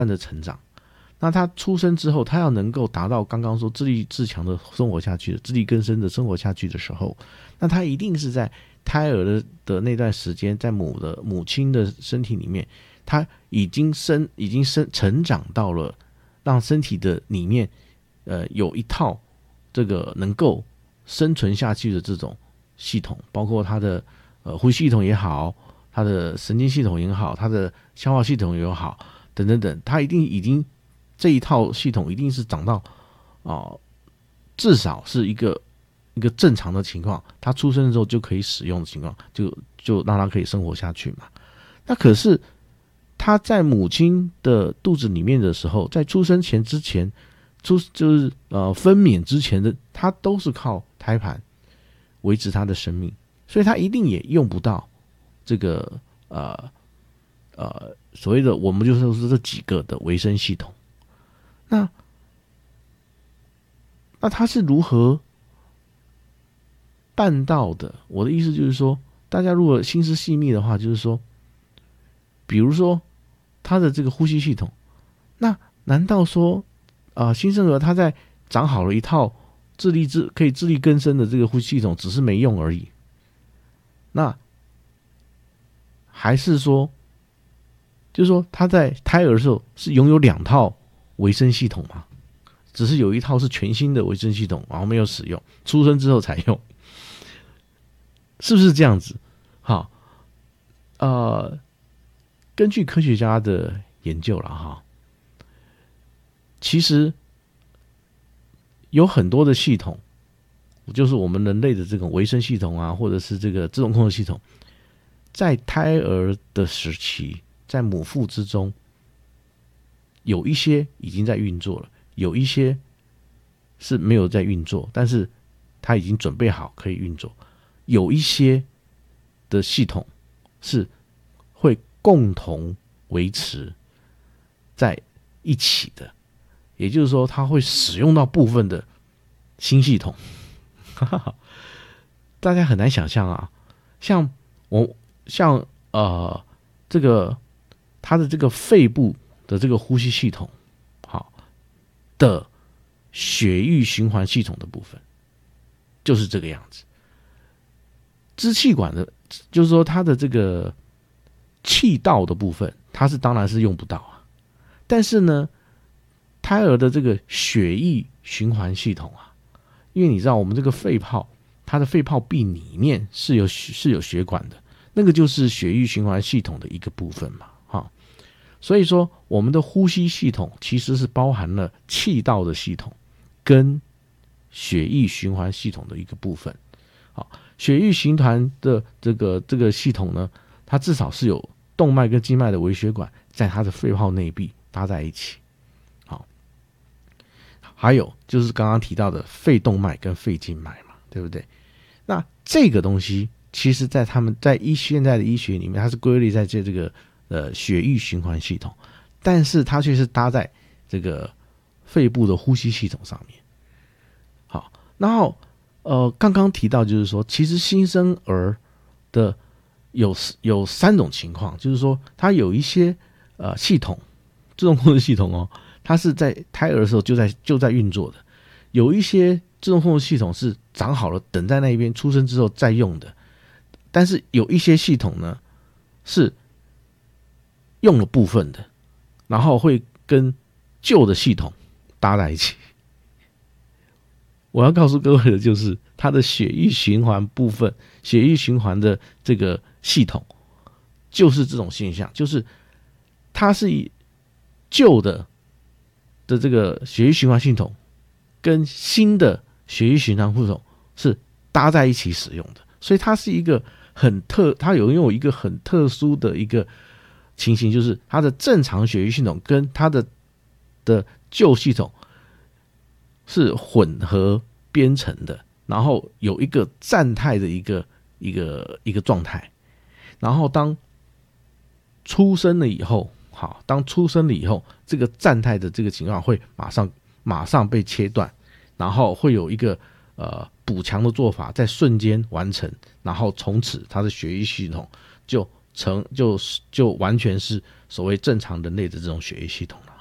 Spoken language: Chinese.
慢的成长。那他出生之后，他要能够达到刚刚说自立自强的生活下去的，自力更生的生活下去的时候，那他一定是在胎儿的那段时间，在母亲的身体里面，他已经成长到了让身体的里面有一套这个能够生存下去的这种系统，包括他的呼吸系统也好，他的神经系统也好，他的消化系统也好，等等等，他已经这一套系统一定是长到至少是一个正常的情况，他出生的时候就可以使用的情况，就让他可以生活下去嘛。那可是他在母亲的肚子里面的时候，在出生之前，就是分娩之前的，他都是靠胎盘维持他的生命，所以他一定也用不到这个所谓的我们就是说这几个的维生系统。那他是如何办到的？我的意思就是说，大家如果心思细密的话，就是说，比如说他的这个呼吸系统，那难道说新生儿他在长好了一套可以自力更生的这个呼吸系统，只是没用而已？那还是说，就是说他在胎儿的时候是拥有2套维生系统吗？只是有一套是全新的维生系统，然后没有使用，出生之后才用，是不是这样子？好，根据科学家的研究了哈，其实有很多的系统，就是我们人类的这种维生系统啊，或者是这个自动控制系统，在胎儿的时期，在母腹之中，有一些已经在运作了，有一些是没有在运作，但是它已经准备好可以运作。有一些的系统是会共同维持在一起的，也就是说，它会使用到部分的新系统。大家很难想象啊，像这个它的这个肺部的这个呼吸系统，好的血液循环系统的部分，就是这个样子。支气管的，就是说它的这个气道的部分，它当然是用不到啊。但是呢，胎儿的这个血液循环系统啊，因为你知道我们这个肺泡，它的肺泡壁里面是有血管的，那个就是血液循环系统的一个部分嘛，哈。所以说，我们的呼吸系统其实是包含了气道的系统跟血液循环系统的一个部分。好，血液循环的这个系统呢，它至少是有动脉跟静脉的微血管在它的肺泡内壁搭在一起。好，还有就是刚刚提到的肺动脉跟肺静脉嘛，对不对？那这个东西其实在现在的医学里面，它是归类在这个血液循环系统，但是它却是搭在这个肺部的呼吸系统上面。好，然后刚刚提到就是说，其实新生儿的有3种情况，就是说它有一些系统，自动控制系统它是在胎儿的时候就在运作的，有一些自动控制系统是长好了等在那边，出生之后再用的，但是有一些系统呢是用了部分的，然后会跟旧的系统搭在一起。我要告诉各位的就是，它的血液循环部分，血液循环的这个系统，就是这种现象，就是它是以旧的这个血液循环系统跟新的血液循环系统是搭在一起使用的，所以它是一个它拥有一个很特殊的一个情形，就是它的正常血液系统跟它的旧系统是混合编程的，然后有一个站态的一个状态，然后当出生了以后，这个站态的这个情况会马上被切断，然后会有一个补强的做法在瞬间完成，然后从此它的血液系统就完全是所谓正常人类的这种血液系统了。